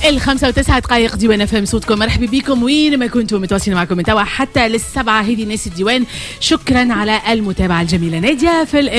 5:09 ديوان اف ام صوتكم. مرحبا بكم وين ما كنتم متواصلين معكم من توا حتى للسبعة. هذه ناس الديوان. شكرا على المتابعة الجميلة. نادية في